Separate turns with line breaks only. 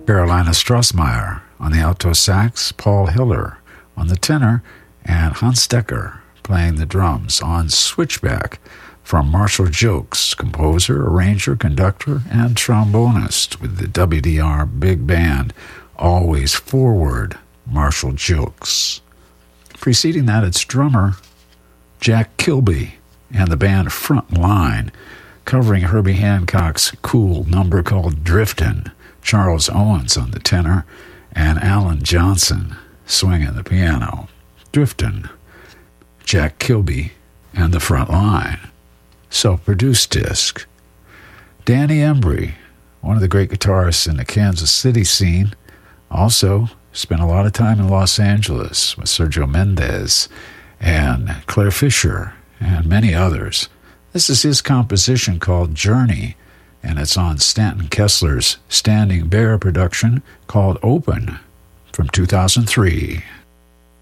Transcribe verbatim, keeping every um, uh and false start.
Carolina Strassmeyer. On the alto sax, Paul Hiller. On the tenor, and Hans Decker playing the drums. On switchback, from Marshall Jokes, composer, arranger, conductor, and trombonist with the W D R Big Band. Always forward, Marshall Jokes. Preceding that, it's drummer Jack Kilby and the band Front Line, covering Herbie Hancock's cool number called Driftin'. Charles Owens on the tenor, and Alan Johnson swinging the piano. Driftin', Jack Kilby, and the Front Line. Self-produced disc. Danny Embry, one of the great guitarists in the Kansas City scene, also spent a lot of time in Los Angeles with Sergio Mendes and Claire Fisher and many others. This is his composition called Journey, and it's on Stanton Kessler's Standing Bear production called Open from two thousand three.